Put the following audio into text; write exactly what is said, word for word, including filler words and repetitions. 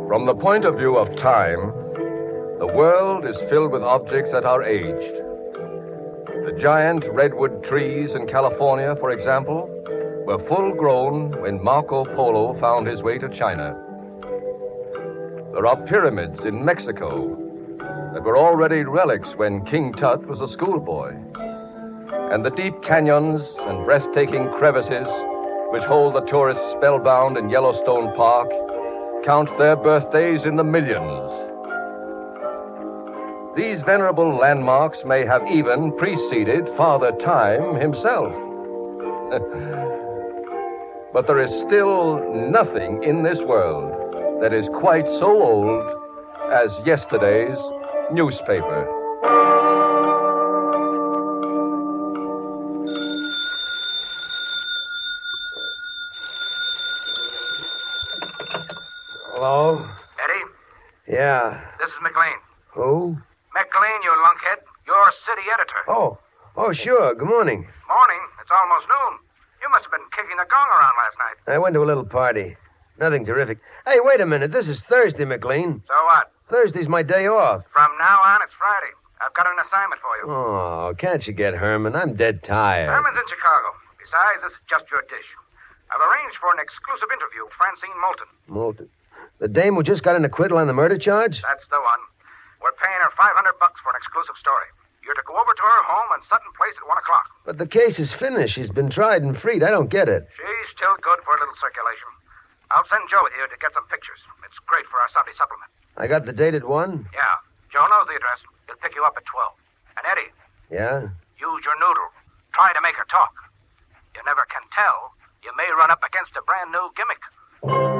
From the point of view of time, the world is filled with objects that are aged. The giant redwood trees in California, for example, were full grown when Marco Polo found his way to China. There are pyramids in Mexico that were already relics when King Tut was a schoolboy. And the deep canyons and breathtaking crevices which hold the tourists spellbound in Yellowstone Park count their birthdays in the millions. These venerable landmarks may have even preceded Father Time himself. But there is still nothing in this world that is quite so old as yesterday's newspaper. Hello? Eddie? Yeah. This is McLean. Who? McLean, you lunkhead. You're city editor. Oh. Oh, sure. Good morning. Morning. It's almost noon. You must have been kicking the gong around last night. I went to a little party. Nothing terrific. Hey, wait a minute. This is Thursday, McLean. So what? Thursday's my day off. From now on, it's Friday. I've got an assignment for you. Oh, can't you get Herman? I'm dead tired. Herman's in Chicago. Besides, this is just your dish. I've arranged for an exclusive interview with Francine Moulton. Moulton? The dame who just got an acquittal on the murder charge? That's the one. We're paying her five hundred bucks for an exclusive story. You're to go over to her home on Sutton Place at one o'clock. But the case is finished. She's been tried and freed. I don't get it. She's still good for a little circulation. I'll send Joe with you to get some pictures. It's great for our Sunday supplement. I got the date at one? Yeah. Joe knows the address. He'll pick you up at twelve. And Eddie. Yeah? Use your noodle. Try to make her talk. You never can tell. You may run up against a brand new gimmick.